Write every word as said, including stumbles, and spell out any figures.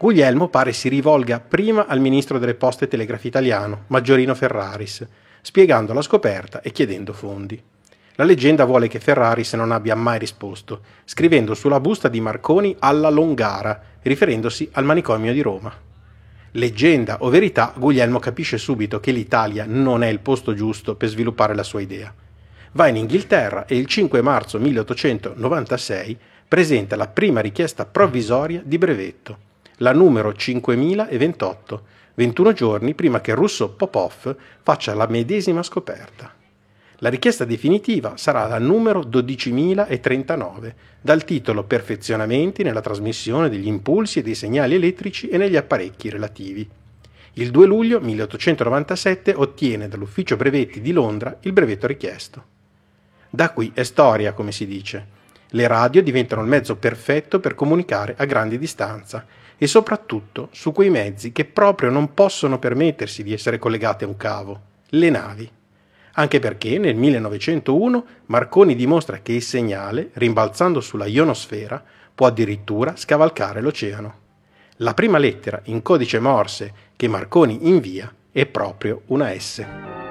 Guglielmo pare si rivolga prima al ministro delle Poste e Telegrafi italiano, Maggiorino Ferraris, spiegando la scoperta e chiedendo fondi. La leggenda vuole che Ferraris non abbia mai risposto, scrivendo sulla busta di Marconi alla Longara, riferendosi al manicomio di Roma. Leggenda o verità, Guglielmo capisce subito che l'Italia non è il posto giusto per sviluppare la sua idea. Va in Inghilterra e il cinque marzo milleottocentonovantasei presenta la prima richiesta provvisoria di brevetto, la numero cinquemilaventotto, ventuno giorni prima che il russo Popov faccia la medesima scoperta. La richiesta definitiva sarà la numero dodicimilatrentanove, dal titolo Perfezionamenti nella trasmissione degli impulsi e dei segnali elettrici e negli apparecchi relativi. Il due luglio milleottocentonovantasette ottiene dall'Ufficio Brevetti di Londra il brevetto richiesto. Da qui è storia, come si dice. Le radio diventano il mezzo perfetto per comunicare a grandi distanza e soprattutto su quei mezzi che proprio non possono permettersi di essere collegati a un cavo, le navi. Anche perché nel millenovecentouno Marconi dimostra che il segnale, rimbalzando sulla ionosfera, può addirittura scavalcare l'oceano. La prima lettera in codice Morse che Marconi invia è proprio una S.